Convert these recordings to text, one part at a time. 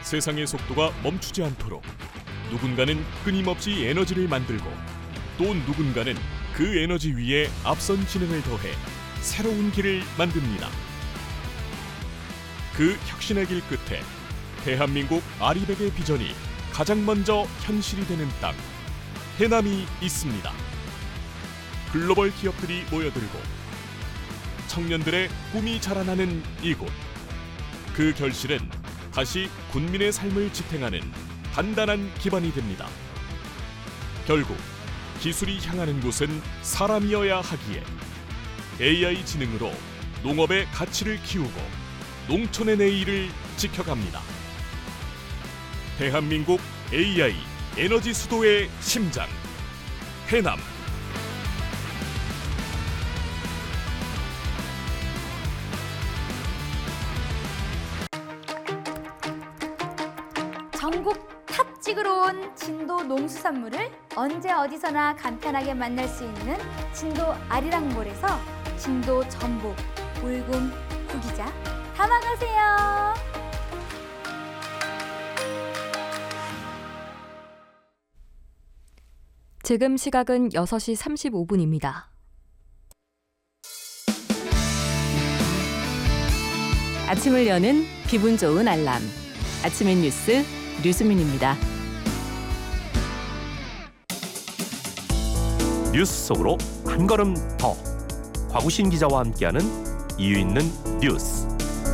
세상의 속도가 멈추지 않도록 누군가는 끊임없이 에너지를 만들고 또 누군가는 그 에너지 위에 앞선 지능을 더해 새로운 길을 만듭니다. 그 혁신의 길 끝에 대한민국 아리백의 비전이 가장 먼저 현실이 되는 땅, 해남이 있습니다. 글로벌 기업들이 모여들고 청년들의 꿈이 자라나는 이곳. 그 결실은 다시 군민의 삶을 지탱하는 단단한 기반이 됩니다. 결국 기술이 향하는 곳은 사람이어야 하기에 AI 지능으로 농업의 가치를 키우고 농촌의 내일을 지켜갑니다. 대한민국 AI 에너지 수도의 심장, 해남. 전국 탑 찍으러 온 진도 농수산물을 언제 어디서나 간편하게 만날 수 있는 진도 아리랑몰에서 진도 전복, 울금, 구기자 담아가세요. 지금 시각은 6시 35분입니다. 아침을 여는 기분 좋은 알람. 아침의 뉴스 류수민입니다. 뉴스 속으로 한 걸음 더. 곽우신 기자와 함께하는 이유 있는 뉴스.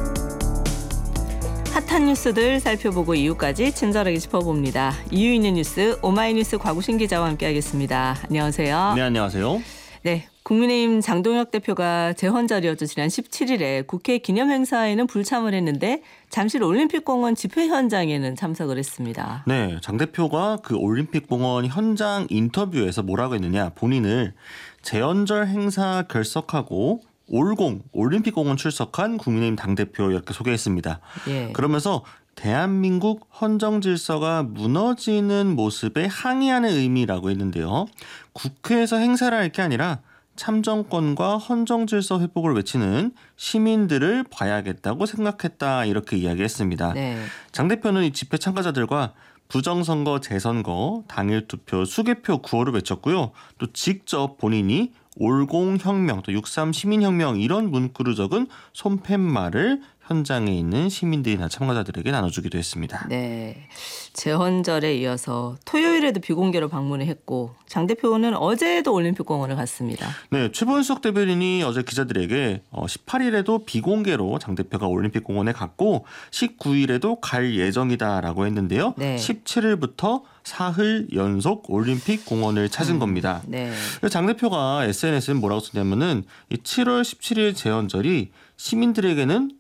핫한 뉴스들 살펴보고 이유까지 친절하게 짚어봅니다. 이유 있는 뉴스 오마이뉴스 곽우신 기자와 함께하겠습니다. 안녕하세요. 네, 안녕하세요. 네, 국민의힘 장동혁 대표가 재헌절이었죠. 지난 17일에 국회 기념행사에는 불참을 했는데 잠실 올림픽공원 집회 현장에는 참석을 했습니다. 네, 장 대표가 그 올림픽공원 현장 인터뷰에서 뭐라고 했느냐. 본인을 재헌절 행사 결석하고 올림픽공원 출석한 국민의힘 당대표 이렇게 소개했습니다. 예. 그러면서 대한민국 헌정 질서가 무너지는 모습에 항의하는 의미라고 했는데요. 국회에서 행사를 할 게 아니라 참정권과 헌정 질서 회복을 외치는 시민들을 봐야겠다고 생각했다 이렇게 이야기했습니다. 네. 장 대표는 이 집회 참가자들과 부정선거, 재선거, 당일 투표, 수개표 구호를 외쳤고요. 또 직접 본인이 올공혁명, 또 6.3 시민혁명 이런 문구를 적은 손팻말을 현장에 있는 시민들이나 참가자들에게 나눠주기도 했습니다. 네, 재헌절에 이어서 토요일에도 비공개로 방문을 했고 장 대표는 어제도 올림픽공원을 갔습니다. 네, 최본석 대변인이 어제 기자들에게 18일에도 비공개로 장 대표가 올림픽공원에 갔고 19일에도 갈 예정이다라고 했는데요. 네. 17일부터 사흘 연속 올림픽공원을 찾은 겁니다. 네. 장 대표가 SNS에 뭐라고 썼냐면은 7월 17일 재헌절이 시민들에게는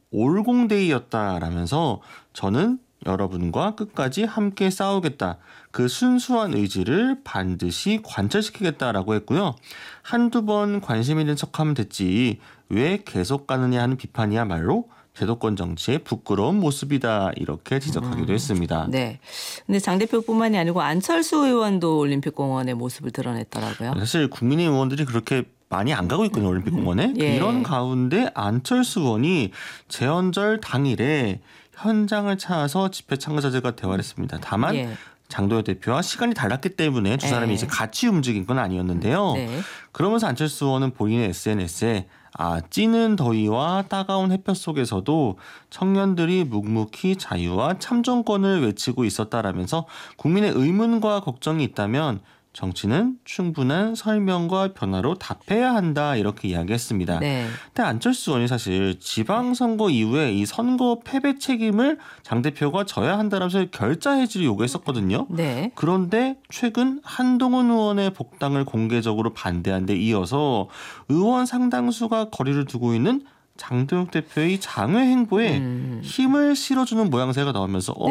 올공데이였다라면서 저는 여러분과 끝까지 함께 싸우겠다. 그 순수한 의지를 반드시 관철시키겠다라고 했고요. 한두 번 관심 있는 척하면 됐지 왜 계속 가느냐 하는 비판이야말로 제도권 정치의 부끄러운 모습이다 이렇게 지적하기도 했습니다. 네. 근데 장 대표뿐만이 아니고 안철수 의원도 올림픽공원의 모습을 드러냈더라고요. 사실 국민의힘 의원들이 그렇게 많이 안 가고 있거든요. 올림픽공원에. 예. 이런 가운데 안철수 의원이 재헌절 당일에 현장을 찾아서 집회 참가자들과 대화를 했습니다. 다만 예. 장동혁 대표와 시간이 달랐기 때문에 두 사람이 이제 같이 움직인 건 아니었는데요. 네. 그러면서 안철수 의원은 본인의 SNS에 찌는 더위와 따가운 햇볕 속에서도 청년들이 묵묵히 자유와 참정권을 외치고 있었다라면서 국민의 의문과 걱정이 있다면 정치는 충분한 설명과 변화로 답해야 한다 이렇게 이야기했습니다. 네. 근데 안철수 의원이 사실 지방선거 이후에 이 선거 패배 책임을 장 대표가 져야 한다라면서 결자 해지를 요구했었거든요. 네. 그런데 최근 한동훈 의원의 복당을 공개적으로 반대한 데 이어서 의원 상당수가 거리를 두고 있는 장동혁 대표의 장외 행보에 힘을 실어주는 모양새가 나오면서